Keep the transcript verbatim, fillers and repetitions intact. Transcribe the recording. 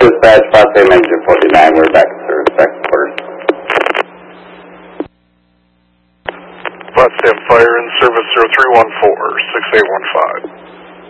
Dispatch, Potsdam Engine forty-nine, we're back in service, back to quarters. Potsdam Fire in service zero three one four, six eight one five.